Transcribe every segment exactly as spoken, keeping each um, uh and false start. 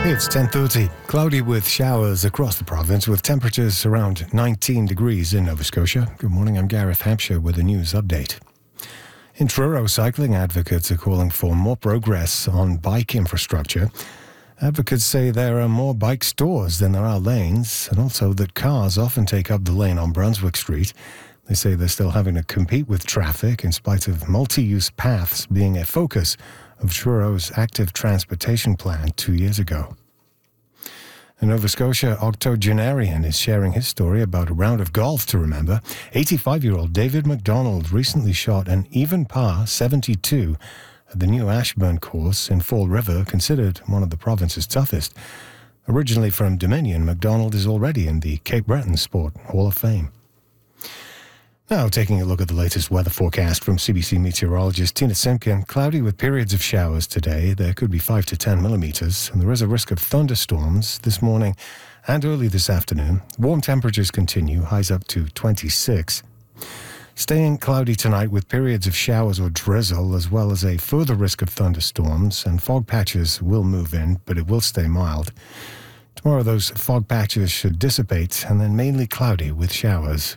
It's ten thirty. Cloudy with showers across the province with temperatures around nineteen degrees in Nova Scotia. Good morning, I'm Gareth Hampshire with a news update. In Truro, cycling advocates are calling for more progress on bike infrastructure. Advocates say there are more bike stores than there are lanes, and also that cars often take up the lane on Brunswick Street. They say they're still having to compete with traffic in spite of multi-use paths being a focus of Truro's active transportation plan two years ago. A Nova Scotia octogenarian is sharing his story about a round of golf to remember. eighty-five-year-old David McDonald recently shot an even par seventy-two at the new Ashburn course in Fall River, considered one of the province's toughest. Originally from Dominion, McDonald is already in the Cape Breton Sport Hall of Fame. Now, taking a look at the latest weather forecast from C B C meteorologist Tina Simpkin. Cloudy with periods of showers today. There could be five to ten millimetres, and there is a risk of thunderstorms this morning and early this afternoon. Warm temperatures continue, highs up to twenty-six. Staying cloudy tonight with periods of showers or drizzle, as well as a further risk of thunderstorms, and fog patches will move in, but it will stay mild. Tomorrow, those fog patches should dissipate, and then mainly cloudy with showers.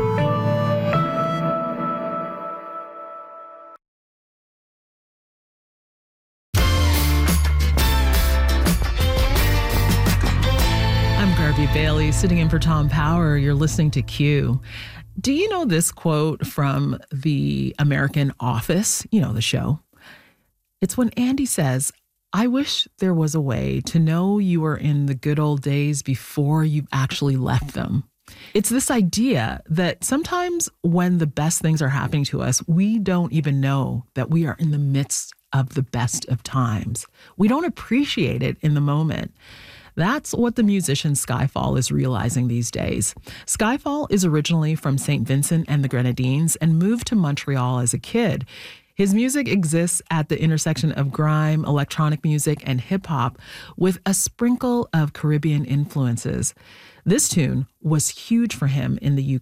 Bailey, sitting in for Tom Power. You're listening to Q. Do you know this quote from the American Office? You know, the show. It's when Andy says, "I wish there was a way to know you were in the good old days before you actually left them." It's this idea that sometimes when the best things are happening to us, we don't even know that we are in the midst of the best of times. We don't appreciate it in the moment. That's what the musician Skyfall is realizing these days. Skyfall is originally from Saint Vincent and the Grenadines and moved to Montreal as a kid. His music exists at the intersection of grime, electronic music, and hip-hop with a sprinkle of Caribbean influences. This tune was huge for him in the U